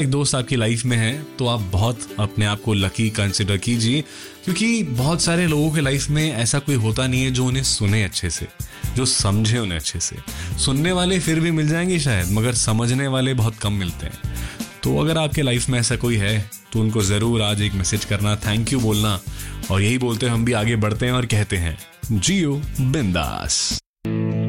एक दोस्त आपकी लाइफ में है तो आप बहुत अपने आप को लकी कंसिडर कीजिए, क्योंकि बहुत सारे लोगों के लाइफ में ऐसा कोई होता नहीं है जो उन्हें सुने अच्छे से, जो समझे उन्हें अच्छे से। सुनने वाले फिर भी मिल जाएंगे शायद, मगर समझने वाले बहुत कम मिलते हैं। तो अगर आपके लाइफ में ऐसा कोई है तो उनको ज़रूर आज एक मैसेज करना, थैंक यू बोलना, और यही बोलते हम भी आगे बढ़ते हैं और कहते हैं जियो बिंदास।